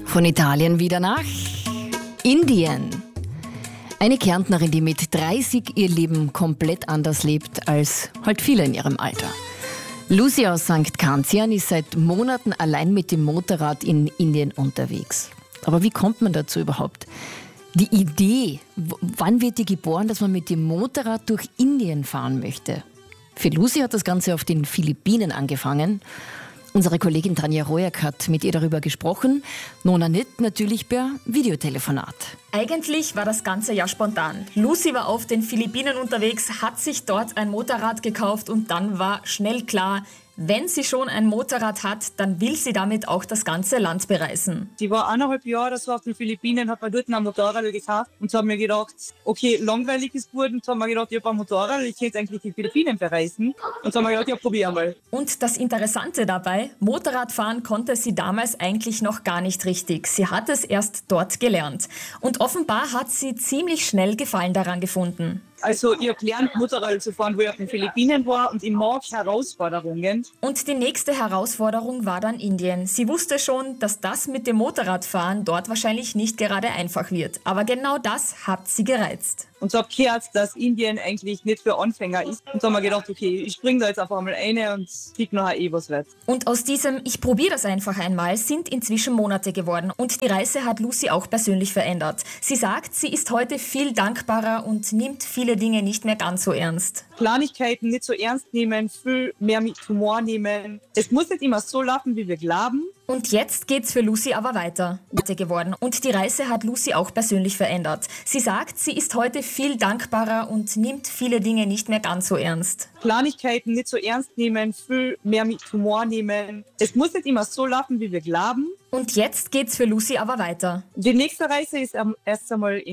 Von Italien wieder nach Indien. Eine Kärntnerin, die mit 30 ihr Leben komplett anders lebt als halt viele in ihrem Alter. Lucy aus St. Kanzian ist seit Monaten allein mit dem Motorrad in Indien unterwegs. Aber wie kommt man dazu überhaupt? Die Idee, wann wird die geboren, dass man mit dem Motorrad durch Indien fahren möchte? Für Lucy hat das Ganze auf den Philippinen angefangen. Unsere Kollegin Tanja Rojak hat mit ihr darüber gesprochen. Nona nicht natürlich per Videotelefonat. Eigentlich war das Ganze ja spontan. Lucy war auf den Philippinen unterwegs, hat sich dort ein Motorrad gekauft und dann war schnell klar, wenn sie schon ein Motorrad hat, dann will sie damit auch das ganze Land bereisen. Die war 1,5 Jahre oder so auf den Philippinen, hat mir dort ein Motorrad gekauft und so haben wir gedacht, okay, langweilig ist gut und so haben wir gedacht, ich habe ein Motorrad, ich kann jetzt eigentlich die Philippinen bereisen und so haben wir gedacht, ja, probieren mal. Und das Interessante dabei, Motorradfahren konnte sie damals eigentlich noch gar nicht richtig. Sie hat es erst dort gelernt. Und offenbar hat sie ziemlich schnell Gefallen daran gefunden. Also ich habe gelernt, Motorrad zu fahren, wo ich auf den Philippinen war und ich mag Herausforderungen. Und die nächste Herausforderung war dann Indien. Sie wusste schon, dass das mit dem Motorradfahren dort wahrscheinlich nicht gerade einfach wird. Aber genau das hat sie gereizt. Und so habe ich gehört, dass Indien eigentlich nicht für Anfänger ist. Und so haben wir gedacht, okay, ich springe da jetzt einfach mal rein und krieg nachher was wird. Und aus diesem Ich probiere das einfach einmal sind inzwischen Monate geworden. Und die Reise hat Lucy auch persönlich verändert. Sie sagt, sie ist heute viel dankbarer und nimmt viele Dinge nicht mehr ganz so ernst. Kleinigkeiten nicht so ernst nehmen, viel mehr mit Humor nehmen. Es muss nicht immer so laufen, wie wir glauben. Und jetzt geht's für Lucy aber weiter geworden. Und die Reise hat Lucy auch persönlich verändert. Sie sagt, sie ist heute viel dankbarer und nimmt viele Dinge nicht mehr ganz so ernst. Kleinigkeiten nicht so ernst nehmen, viel mehr mit Humor nehmen. Es muss nicht immer so laufen, wie wir glauben. Und jetzt geht's für Lucy aber weiter. Die nächste Reise ist erst einmal